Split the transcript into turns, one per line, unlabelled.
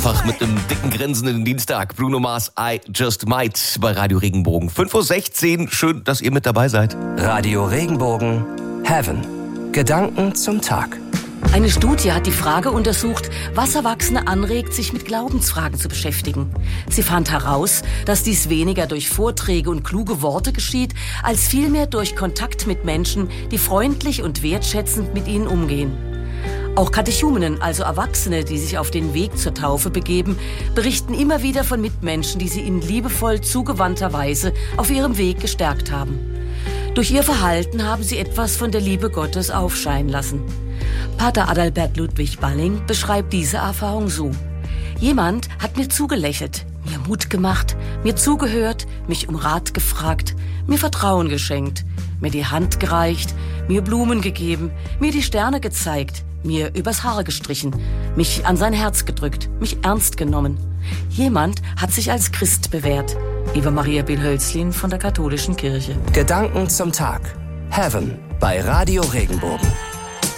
Einfach mit einem dicken grinsenden Dienstag. Bruno Mars, I Just Might bei Radio Regenbogen. 5:16 Uhr, schön, dass ihr mit dabei seid.
Radio Regenbogen, Heaven. Gedanken zum Tag.
Eine Studie hat die Frage untersucht, was Erwachsene anregt, sich mit Glaubensfragen zu beschäftigen. Sie fand heraus, dass dies weniger durch Vorträge und kluge Worte geschieht, als vielmehr durch Kontakt mit Menschen, die freundlich und wertschätzend mit ihnen umgehen. Auch Katechumenen, also Erwachsene, die sich auf den Weg zur Taufe begeben, berichten immer wieder von Mitmenschen, die sie in liebevoll zugewandter Weise auf ihrem Weg gestärkt haben. Durch ihr Verhalten haben sie etwas von der Liebe Gottes aufscheinen lassen. Pater Adalbert Ludwig Balling beschreibt diese Erfahrung so: Jemand hat mir zugelächelt, mir Mut gemacht, mir zugehört, mich um Rat gefragt, mir Vertrauen geschenkt, mir die Hand gereicht, mir Blumen gegeben, mir die Sterne gezeigt, mir übers Haar gestrichen, mich an sein Herz gedrückt, mich ernst genommen. Jemand hat sich als Christ bewährt. Eva Maria Bill-Hölzlin von der Katholischen Kirche.
Gedanken zum Tag. Heaven bei Radio Regenbogen.